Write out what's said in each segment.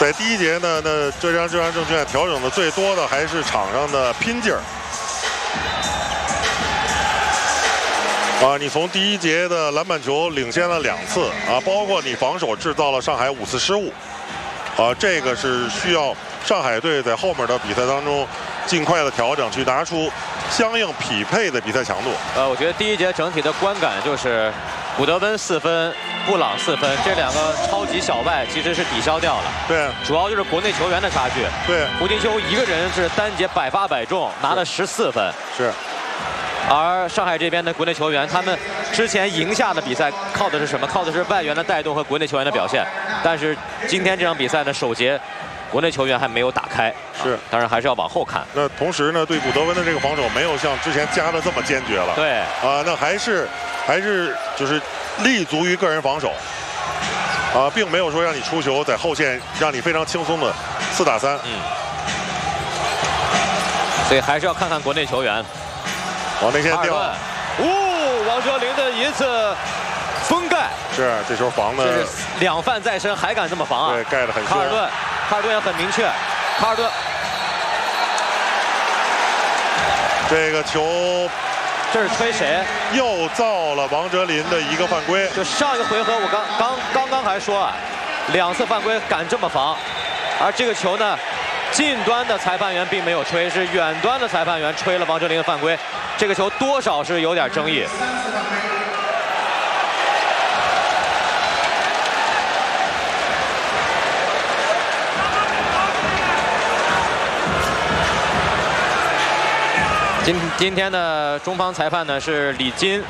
在第一节呢，那浙江证券调整的最多的还是场上的拼劲儿。你从第一节的篮板球领先了2次包括你防守制造了上海5次失误这个是需要上海队在后面的比赛当中尽快的调整，去拿出相应匹配的比赛强度。 我觉得第一节整体的观感就是古德温4分，布朗4分，这2个超级小外其实是抵消掉了。 对， 主要就是国内球员的差距。 对， 胡金秋一个人是单节100发100中，拿了14分。 是。 而上海这边的国内球员，他们之前赢下的比赛靠的是什么？靠的是外援的带动和国内球员的表现。但是今天这场比赛的首节，国内球员还没有打开。是，当然还是要往后看。 那同时呢，对古德温的这个防守没有像之前加的这么坚决了。 对。 那还是就是立足于个人防守。并没有说让你出球，在后线让你非常轻松的4打3。 所以还是要看看国内球员。 往内线掉， 王哲林的一次封盖， 是这球防的， 这是2犯在身，还敢这么防啊？ 对，盖得很深。卡尔顿也很明确，卡尔顿这个球， 这是吹谁？ 又造了王哲林的一个犯规。 就上一个回合我刚刚还说2次犯规敢这么防，而这个球呢？近端的裁判员并没有吹，是远端的裁判员吹了王哲林的犯规，这个球多少是有点争议。今天的中方裁判呢是李金，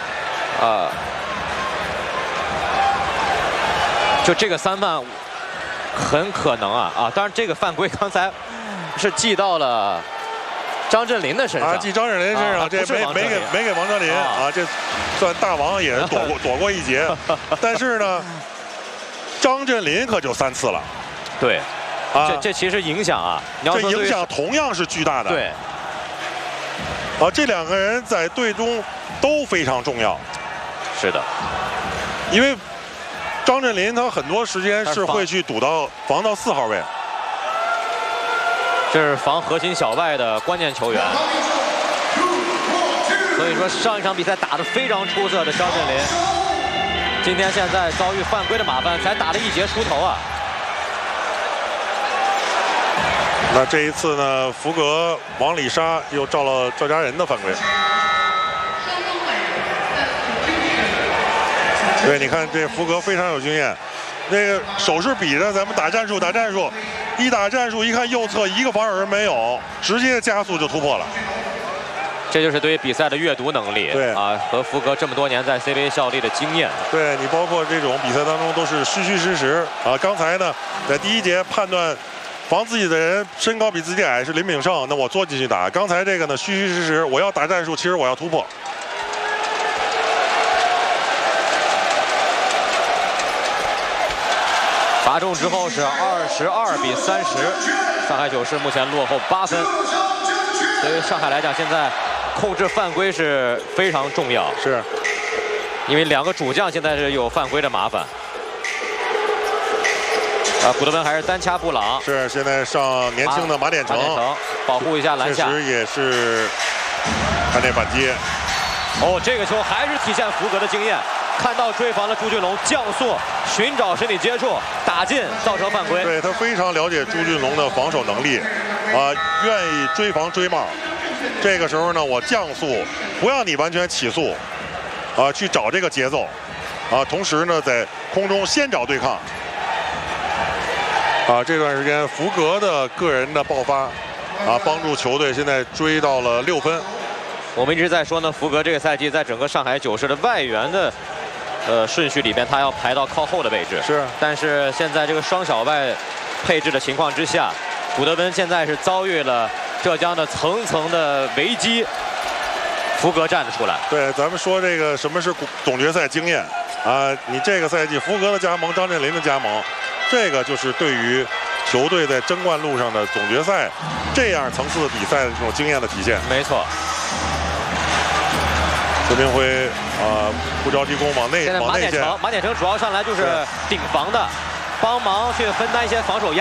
就这个3犯。很可能当然这个犯规刚才是记到了张镇麟的身上， 记张镇麟身上，这没给王哲林这算大王也是躲过一劫，但是呢，张镇麟可就3次了， 对，这其实影响这影响同样是巨大的， 对， 这2个人在队中都非常重要， 是的， 因为。张镇麟他很多时间是会去防到4号位， 这是防核心小外的关键球员。所以说上一场比赛打得非常出色的张镇麟，今天现在遭遇犯规的麻烦，才打了1节出头那这一次呢，福格往里杀，又照了赵家人的犯规。对，你看这福格非常有经验，那个手势比着咱们打战术，一打战术一看右侧一个防守人没有，直接加速就突破了。 这就是对于比赛的阅读能力， 对和福格这么多年在 CBA 效力的经验。 对你包括这种比赛当中都是虚虚实实刚才呢，在第一节判断防自己的人身高比自己矮是林炳胜，那我坐进去打。刚才这个呢，虚虚实实，我要打战术，其实我要突破。 罚中之后是22比30，上海九世目前落后8分。对于上海来讲，现在控制犯规是非常重要， 是因为2个主将现在是有犯规的麻烦。古德温还是单掐布朗， 是现在上年轻的马典成保护一下篮下， 确实也是看这反击。 这个球还是体现福格的经验。看到追防的朱俊龙降速，寻找身体接触，打进，造成犯规。 对他非常了解朱俊龙的防守能力，愿意追防追帽。这个时候呢，我降速，不让你完全起速，去找这个节奏，同时呢，在空中先找对抗。这段时间福格的个人的爆发，帮助球队现在追到了6分。 我们一直在说呢，福格这个赛季在整个上海九世的外援的顺序里边，他要排到靠后的位置。 是， 但是现在这个双小外配置的情况之下，古德温现在是遭遇了浙江的层层的危机，福格站得出来。 对，咱们说这个什么是总决赛经验你这个赛季福格的加盟，张镇麟的加盟，这个就是对于球队在争冠路上的总决赛这样层次的比赛的这种经验的体现。 没错。 孙明辉不着急攻往内线。 马典成主要上来就是顶防的，帮忙去分担一些防守压。